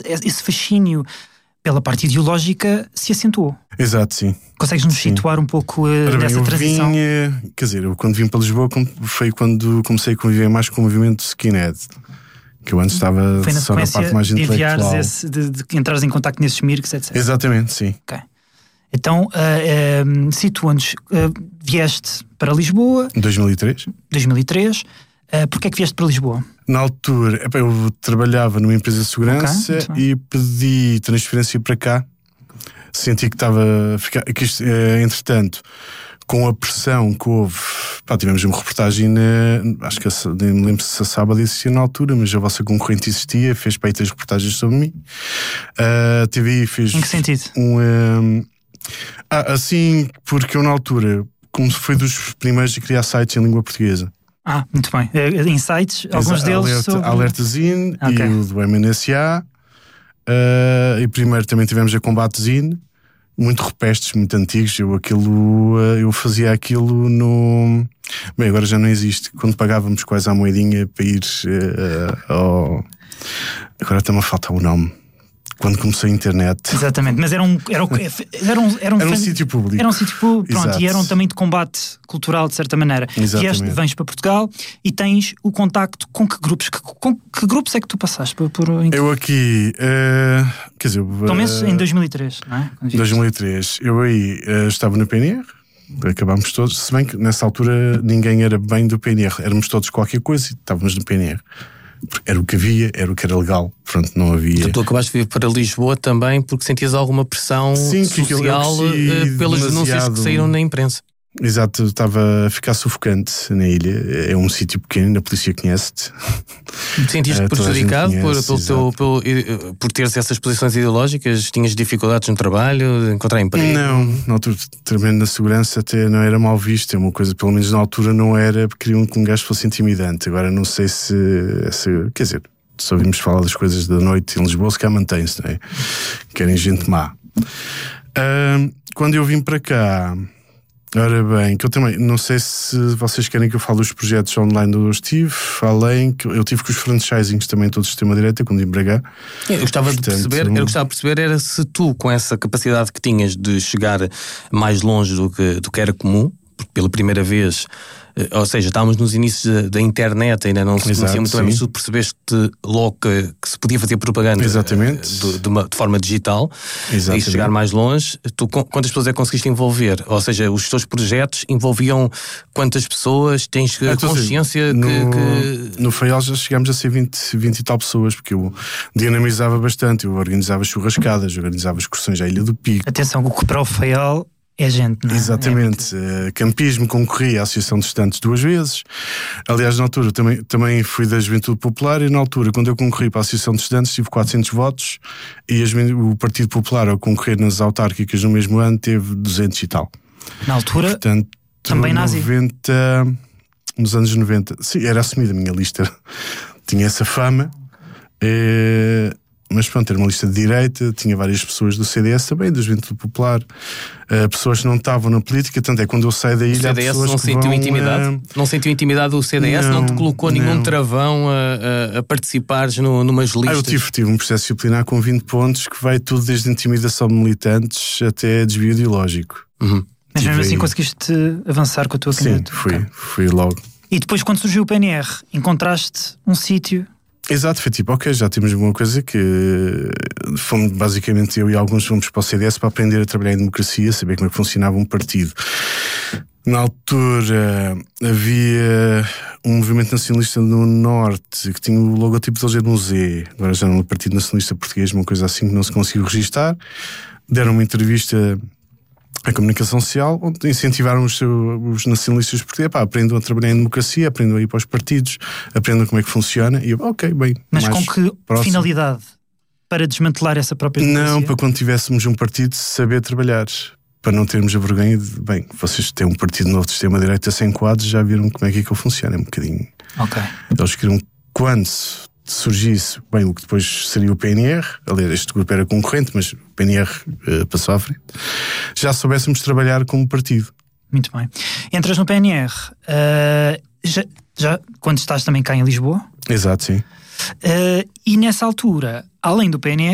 esse fascínio pela parte ideológica se acentuou. Exato, sim. Consegues-nos situar um pouco dessa transição? Quer dizer, eu quando vim para Lisboa foi quando comecei a conviver mais com o movimento skinhead. Que eu antes estava só na parte mais intelectual. De entrares em contacto nesses mirks, etc. Exatamente, sim. Ok. Então, situa-nos, vieste para Lisboa... Em 2003. 2003. Porquê é que vieste para Lisboa? Na altura, eu trabalhava numa empresa de segurança e pedi transferência para cá. Senti que estava a ficar... entretanto, com a pressão que houve... tivemos uma reportagem acho que nem me lembro se a Sábado existia na altura, mas a vossa concorrente existia, fez para aí 3 reportagens sobre mim. A TVI fez... Em que sentido? Assim, porque eu na altura, como foi dos primeiros a criar sites em língua portuguesa. Muito bem. Em sites, alguns deles sobre... Alerta Zine e o do MNSA. E primeiro também tivemos a Combate Zine. Muito repestes, muito antigos. Eu fazia aquilo no... Bem, agora já não existe. Quando pagávamos quase à moedinha para ir ao... Agora está-me a faltar o nome. Quando comecei a internet. Exatamente, mas era um sítio público. Era um sítio público, pronto, Exato. E era também de combate cultural, de certa maneira. Vens para Portugal e tens o contacto com que grupos? Com que grupos é que tu passaste por... Eu aqui, quer dizer... Pelo menos em 2003, não é? Em 2003. Eu aí estava no PNR, acabámos todos, se bem que nessa altura ninguém era bem do PNR, éramos todos qualquer coisa e estávamos no PNR. Era o que havia, era o que era legal. Pronto, não havia. Então, tu acabaste de vir para Lisboa também porque sentias alguma pressão social pelas denúncias que saíram na imprensa. Exato, estava a ficar sufocante na ilha. É um sítio pequeno, a polícia conhece-te. Sentiste prejudicado por teres essas posições ideológicas? Tinhas dificuldades no trabalho, de encontrar emprego? Não, na altura, trabalhando na segurança até não era mal visto. É uma coisa, pelo menos na altura não era, porque queriam que um gajo fosse intimidante. Agora não sei se quer dizer, só ouvimos falar das coisas da noite em Lisboa, se cá mantém-se, não é? Querem gente má. Quando eu vim para cá... Ora bem, que eu também, não sei se vocês querem que eu fale dos projetos online onde eu estive, falei que eu tive com os franchisings também todos de extrema-direita, quando vim para cá. Eu gostava de perceber era se tu, com essa capacidade que tinhas de chegar mais longe do que era comum, porque pela primeira vez, ou seja, estávamos nos inícios da internet, ainda não se conhecia muito bem, mas tu percebeste logo que se podia fazer propaganda de forma digital. Exatamente. E chegar mais longe. Tu, quantas pessoas é que conseguiste envolver? Ou seja, os teus projetos envolviam quantas pessoas? Tens consciência que... No Faial já chegámos a ser 20 e tal pessoas, porque eu dinamizava bastante, eu organizava churrascadas, organizava excursões à Ilha do Pico. Atenção, o que para o Faial é gente, não é? Exatamente. Campismo, concorri à Associação de Estudantes 2 vezes. Aliás, na altura também fui da Juventude Popular e na altura, quando eu concorri para a Associação de Estudantes, tive 400 votos e o Partido Popular, ao concorrer nas autárquicas no mesmo ano, teve 200 e tal. Na altura, portanto, também nazi? Nos anos 90. Sim, era assumida a minha lista. Tinha essa fama. Mas pronto, era uma lista de direita, tinha várias pessoas do CDS também, da Juventude Popular, pessoas que não estavam na política, tanto é quando eu saio da ilha. O CDS não sentiu intimidade? Não sentiu intimidade o CDS? Não te colocou nenhum travão a participares numas listas? Eu tive um processo disciplinar com 20 pontos que vai tudo desde intimidação de militantes até desvio ideológico. Mas mesmo assim conseguiste avançar com a tua candidatura? Sim, fui logo. E depois, quando surgiu o PNR, encontraste um sítio? Exato, foi tipo, ok, já temos alguma coisa que fomos, basicamente eu e alguns fomos para o CDS para aprender a trabalhar em democracia, saber como é que funcionava um partido. Na altura havia um movimento nacionalista no Norte que tinha o logotipo deles era um Z, agora já era um Partido Nacionalista Português, uma coisa assim que não se conseguiu registar. Deram uma entrevista à Comunicação Social, onde incentivaram os nacionalistas portugueses, aprendam a trabalhar em democracia, aprendam a ir para os partidos, aprendam como é que funciona. E eu, ok, bem. Mas com que finalidade? Para desmantelar essa própria democracia? Não, para quando tivéssemos um partido saber trabalhar, para não termos a vergonha de, bem, vocês têm um partido novo de extrema-direita sem quadros, já viram como é que aquilo funciona, é um bocadinho. Ok. Eles queriam, quando surgisse, bem, o que depois seria o PNR, aliás, este grupo era concorrente, mas o PNR passou à frente, já soubéssemos trabalhar como partido. Muito bem. Entras no PNR, já quando estás também cá em Lisboa? Exato, sim. E nessa altura, além do PNR,